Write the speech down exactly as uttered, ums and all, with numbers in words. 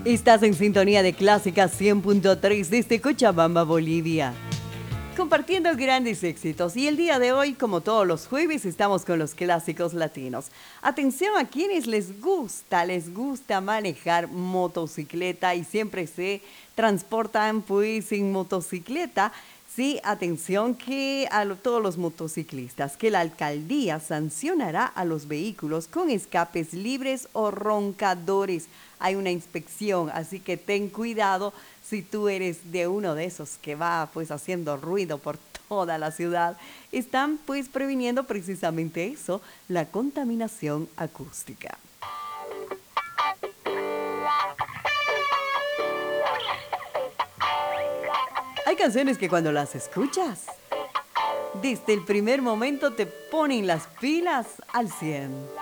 Estás en sintonía de Clásica cien punto tres desde Cochabamba, Bolivia. Compartiendo grandes éxitos y el día de hoy, como todos los jueves, estamos con los clásicos latinos. Atención a quienes les gusta, les gusta manejar motocicleta y siempre se transportan pues en motocicleta. Sí, atención que a lo- todos los motociclistas, que la alcaldía sancionará a los vehículos con escapes libres o roncadores. Hay una inspección, así que ten cuidado si tú eres de uno de esos que va pues haciendo ruido por toda la ciudad. Están pues previniendo precisamente eso, la contaminación acústica. Hay canciones que cuando las escuchas, desde el primer momento te ponen las pilas al cien.